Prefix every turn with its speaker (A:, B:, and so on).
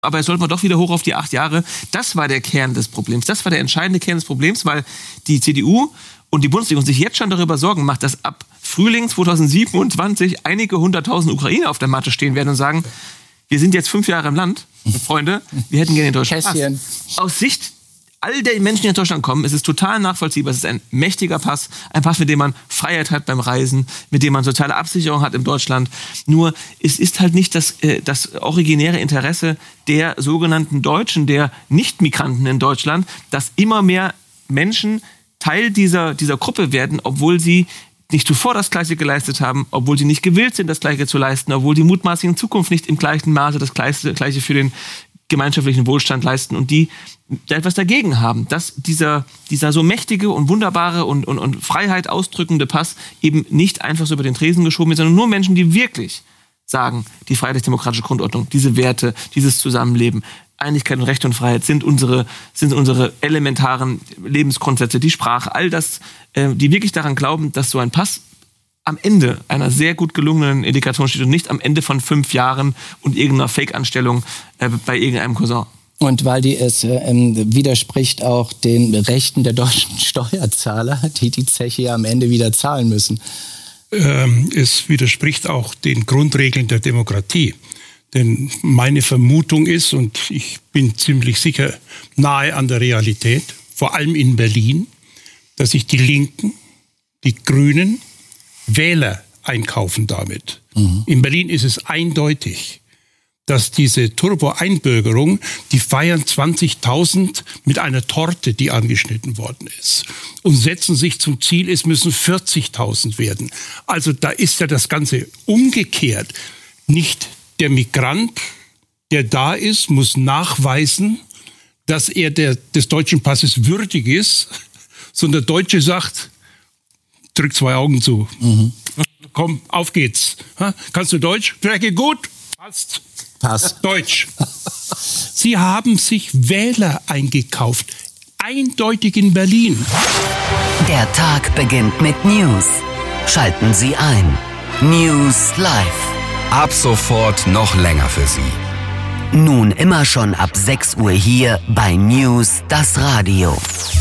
A: Aber jetzt sollten wir doch wieder hoch auf die 8 Jahre. Das war der Kern des Problems. Das war der entscheidende Kern des Problems, weil die CDU und die Bundesregierung sich jetzt schon darüber Sorgen macht, dass ab Frühling 2027 einige 100.000 Ukrainer auf der Matte stehen werden und sagen, wir sind jetzt 5 Jahre im Land, Freunde, wir hätten gerne den deutschen Pass. Aus Sicht all der Menschen, die nach Deutschland kommen, ist es total nachvollziehbar. Es ist ein mächtiger Pass, ein Pass, mit dem man Freiheit hat beim Reisen, mit dem man soziale Absicherung hat in Deutschland. Nur es ist halt nicht das originäre Interesse der sogenannten Deutschen, der Nicht-Migranten in Deutschland, dass immer mehr Menschen Teil dieser Gruppe werden, obwohl sie nicht zuvor das Gleiche geleistet haben, obwohl sie nicht gewillt sind, das Gleiche zu leisten, obwohl die mutmaßlich in Zukunft nicht im gleichen Maße das Gleiche für den gemeinschaftlichen Wohlstand leisten und die da etwas dagegen haben, dass dieser so mächtige und wunderbare und Freiheit ausdrückende Pass eben nicht einfach so über den Tresen geschoben wird, sondern nur Menschen, die wirklich sagen, die freiheitlich-demokratische Grundordnung, diese Werte, dieses Zusammenleben, Einigkeit und Recht und Freiheit sind unsere elementaren Lebensgrundsätze, die Sprache, all das, die wirklich daran glauben, dass so ein Pass am Ende einer sehr gut gelungenen Integration steht und nicht am Ende von 5 Jahren und irgendeiner Fake-Anstellung bei irgendeinem Cousin.
B: Und weil es widerspricht auch den Rechten der deutschen Steuerzahler, die Zeche am Ende wieder zahlen müssen.
C: Es widerspricht auch den Grundregeln der Demokratie. Denn meine Vermutung ist, und ich bin ziemlich sicher nahe an der Realität, vor allem in Berlin, dass sich die Linken, die Grünen, Wähler einkaufen damit. Mhm. In Berlin ist es eindeutig, dass diese Turbo-Einbürgerung, die feiern 20.000 mit einer Torte, die angeschnitten worden ist. Und setzen sich zum Ziel, es müssen 40.000 werden. Also da ist ja das Ganze umgekehrt. Nicht der Migrant, der da ist, muss nachweisen, dass er des deutschen Passes würdig ist, sondern der Deutsche sagt, drück 2 Augen zu. Mhm. Komm, auf geht's. Kannst du Deutsch? Spreche gut. Passt. Deutsch. Sie haben sich Wähler eingekauft. Eindeutig in Berlin.
D: Der Tag beginnt mit News. Schalten Sie ein. News Live.
E: Ab sofort noch länger für Sie.
D: Nun immer schon ab 6 Uhr hier bei News, das Radio.